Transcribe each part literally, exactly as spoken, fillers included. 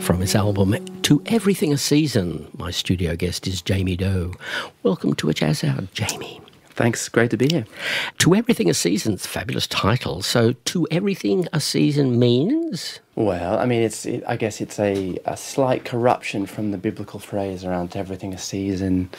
from his album To Everything a Season. My studio guest is Jamie Doe. Welcome to A Jazz Hour, Jamie. Thanks, great to be here. To Everything a Season's a fabulous title. So To Everything a Season means? Well, I mean, it's. It, I guess it's a, a slight corruption from the biblical phrase around to everything a season.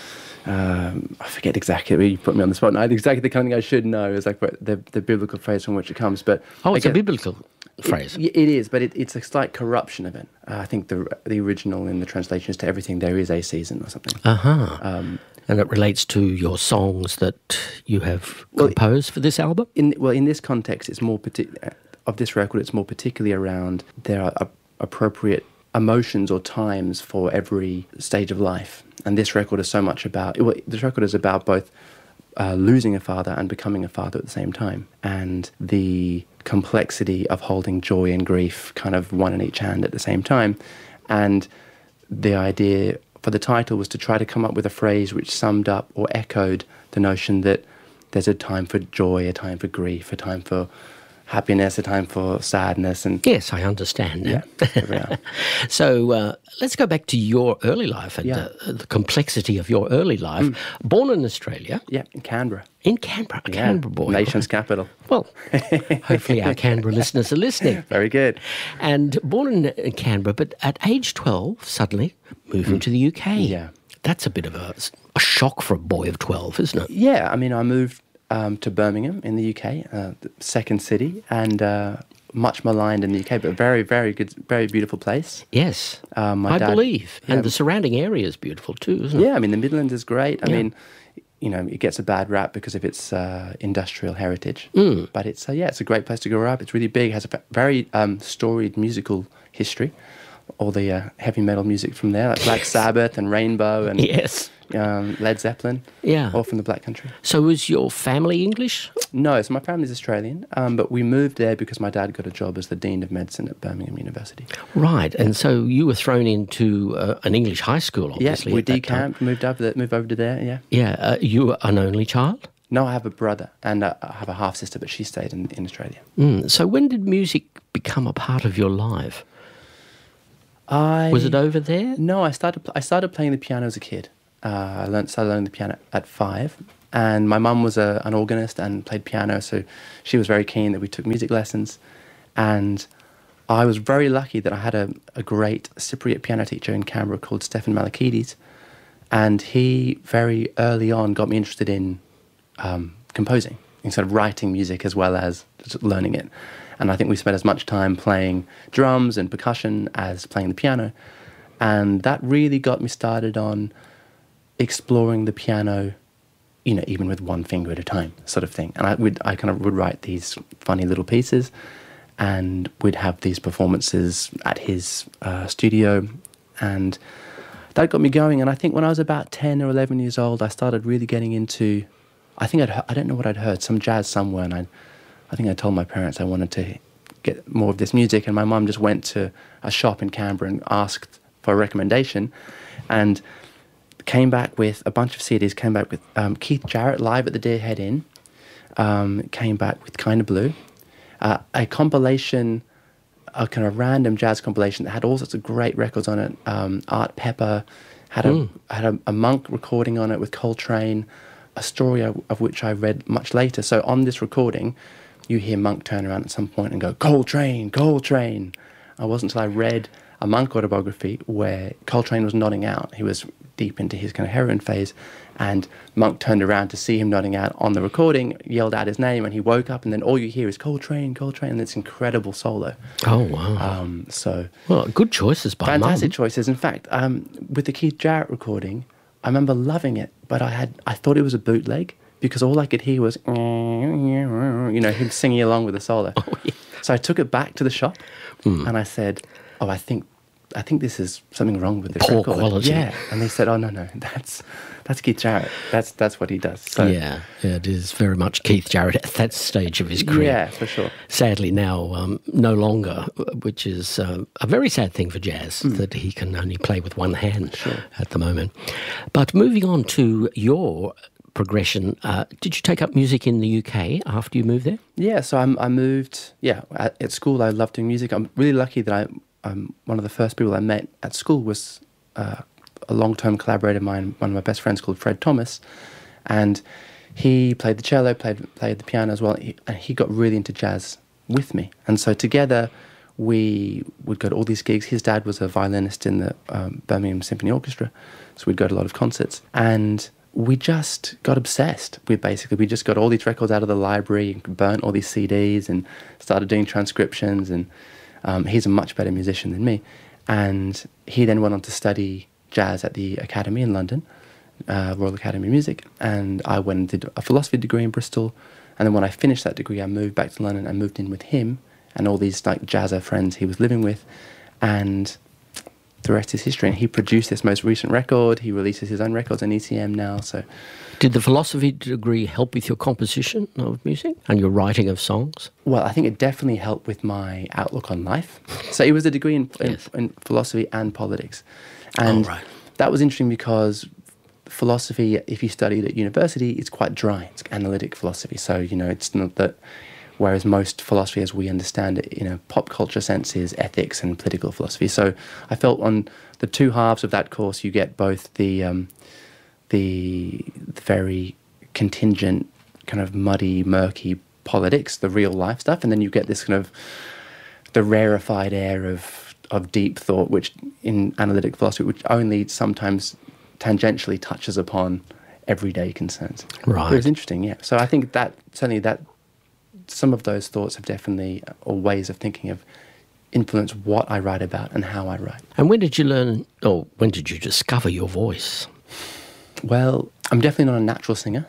Um, I forget exactly. You put me on the spot. No, exactly the kind of thing I should know is like the the biblical phrase from which it comes. But oh, it's guess, a biblical phrase. It, it is, but it, it's a slight corruption of it. Uh, I think the the original in the translation is to everything there is a season or something. Uh huh. Um, and it relates to your songs that you have composed well, for this album. In well, in this context, it's more particular. Of this record, it's more particularly around there are a- appropriate emotions or times for every stage of life. And this record is so much about, well, this record is about both uh, losing a father and becoming a father at the same time. And the complexity of holding joy and grief kind of one in each hand at the same time. And the idea for the title was to try to come up with a phrase which summed up or echoed the notion that there's a time for joy, a time for grief, a time for happiness, a time for sadness. And yes, I understand. Yeah. So uh, let's go back to your early life and yeah. uh, the complexity of your early life. Mm. Born in Australia. Yeah, in Canberra. In Canberra, a yeah. Canberra boy. Nation's capital. Well, hopefully our Canberra listeners are listening. Very good. And born in Canberra, but at age twelve, suddenly moving mm. to the U K. Yeah. That's a bit of a, a shock for a boy of twelve, isn't it? Yeah, I mean, I moved Um, to Birmingham in the U K, uh, the second city, and uh, much maligned in the U K, but very, very good, very beautiful place. Yes, um, my I dad, believe. Yeah, and the surrounding area is beautiful too, isn't it? Yeah, I mean, the Midlands is great. I yeah. mean, you know, it gets a bad rap because of its uh, industrial heritage. Mm. But it's, uh, yeah, it's a great place to grow up. It's really big, has a very um, storied musical history. All the uh, heavy metal music from there, like Black Sabbath and Rainbow and yes. um, Led Zeppelin, yeah, all from the Black Country. So was your family English? No, so my family's Australian, um, but we moved there because my dad got a job as the Dean of Medicine at Birmingham University. Right, and so you were thrown into uh, an English high school, obviously. Yeah, we decamped, moved over, the, moved over to there, yeah. Yeah, uh, you were an only child? No, I have a brother, and uh, I have a half-sister, but she stayed in, in Australia. Mm, so when did music become a part of your life? I, was it over there? No, I started I started playing the piano as a kid. Uh, I learned, started learning the piano at five, and my mum was a, an organist and played piano, so she was very keen that we took music lessons. And I was very lucky that I had a, a great Cypriot piano teacher in Canberra called Stefan Malakides, and he very early on got me interested in um, composing, in sort of writing music as well as just learning it. And I think we spent as much time playing drums and percussion as playing the piano. And that really got me started on exploring the piano, you know, even with one finger at a time, sort of thing. And I would, I kind of would write these funny little pieces, and we'd have these performances at his uh, studio. And that got me going. And I think when I was about ten or eleven years old, I started really getting into, I think I'd, I don't know what I'd heard, some jazz somewhere, and I'd, I think I told my parents I wanted to get more of this music, and my mum just went to a shop in Canberra and asked for a recommendation, and came back with a bunch of C Ds, came back with um, Keith Jarrett live at the Deer Head Inn, um, came back with Kinda Blue, uh, a compilation, a kind of random jazz compilation that had all sorts of great records on it, um, Art Pepper, had a, mm. had a, a Monk recording on it with Coltrane, a story of, of which I read much later. So on this recording, you hear Monk turn around at some point and go, Coltrane, Coltrane. It wasn't until I read a Monk autobiography where Coltrane was nodding out. He was deep into his kind of heroin phase, and Monk turned around to see him nodding out on the recording, yelled out his name, and he woke up, and then all you hear is Coltrane, Coltrane, and this incredible solo. Oh, wow. Um, so, well, good choices by Mum. Fantastic choices. In fact, um, with the Keith Jarrett recording, I remember loving it, but I had I thought it was a bootleg, because all I could hear was, you know, him singing along with the solo. Oh, yeah. So I took it back to the shop, mm. and I said, oh, I think I think this is something wrong with this Poor record. quality. Yeah. And they said, oh, no, no, that's that's Keith Jarrett. That's that's what he does. So, yeah, yeah, it is very much Keith Jarrett at that stage of his career. Yeah, for sure. Sadly now, um, no longer, which is uh, a very sad thing for jazz, mm. that he can only play with one hand sure. at the moment. But moving on to your progression, uh, did you take up music in the U K after you moved there? Yeah, so I'm, I moved, yeah, at, at school I loved doing music. I'm really lucky that I um, one of the first people I met at school was uh, a long-term collaborator of mine, one of my best friends called Fred Thomas, and he played the cello, played played the piano as well, he, and he got really into jazz with me. And so together we would go to all these gigs. His dad was a violinist in the um, Birmingham Symphony Orchestra, so we'd go to a lot of concerts. And we just got obsessed. We basically, we just got all these records out of the library, burnt all these C Ds and started doing transcriptions. And um, he's a much better musician than me. And he then went on to study jazz at the Academy in London, uh, Royal Academy of Music. And I went and did a philosophy degree in Bristol. And then when I finished that degree, I moved back to London and moved in with him and all these like jazzer friends he was living with. And the rest is history. And he produced this most recent record. He releases his own records on E C M now. So, did the philosophy degree help with your composition of music and your writing of songs? Well, I think it definitely helped with my outlook on life. So it was a degree in, in, Yes. in philosophy and politics. And Oh, right. that was interesting because philosophy, if you studied at university, it's quite dry. It's analytic philosophy. So, you know, it's not that... Whereas most philosophy, as we understand it in a pop culture sense, is ethics and political philosophy. So I felt on the two halves of that course, you get both the um, the very contingent, kind of muddy, murky politics, the real life stuff, and then you get this kind of the rarefied air of of deep thought, which in analytic philosophy, which only sometimes tangentially touches upon everyday concerns. Right. It was interesting, yeah. So I think that certainly that. Some of those thoughts have definitely, or ways of thinking, have influenced what I write about and how I write. And when did you learn, or when did you discover your voice? Well, I'm definitely not a natural singer.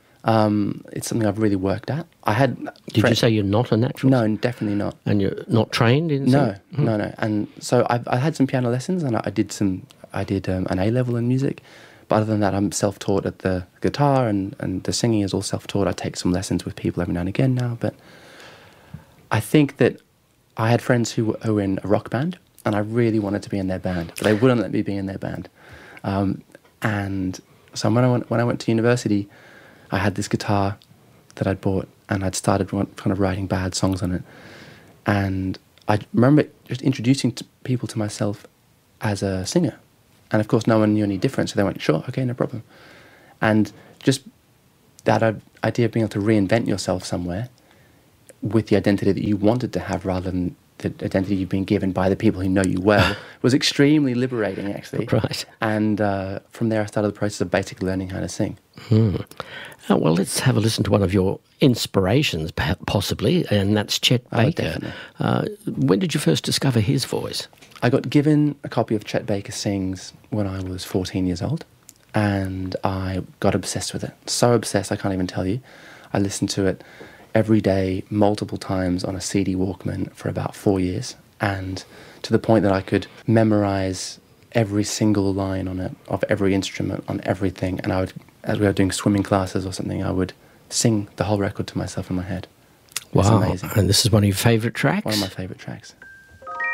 Um, it's something I've really worked at. I had. Did fre- you say you're not a natural No, singer? definitely not. And you're not trained in No, singing? no, no. And so I've, I had some piano lessons, and I, I did some. I did um, an A level in music. But other than that, I'm self-taught at the guitar, and, and the singing is all self-taught. I take some lessons with people every now and again now. But I think that I had friends who were, who were in a rock band, and I really wanted to be in their band, but they wouldn't let me be in their band. Um, and so when I went, when I went to university, I had this guitar that I'd bought, and I'd started kind of writing bad songs on it. And I remember just introducing to people to myself as a singer. And of course, no one knew any different, so they went, sure, okay, no problem. And just that idea of being able to reinvent yourself somewhere with the identity that you wanted to have rather than the identity you've been given by the people who know you well was extremely liberating, actually. Right. And uh, from there, I started the process of basically learning how to sing. Hmm. Uh, well, let's have a listen to one of your inspirations, perhaps, possibly, and that's Chet Oh, Baker. definitely. Uh, when did you first discover his voice? I got given a copy of Chet Baker Sings when I was fourteen years old, and I got obsessed with it. So obsessed, I can't even tell you. I listened to it every day, multiple times on a C D Walkman for about four years, and to the point that I could memorize every single line on it, of every instrument, on everything, and I would, as we were doing swimming classes or something, I would sing the whole record to myself in my head. It's Wow. amazing. And this is one of your favourite tracks? One of my favourite tracks.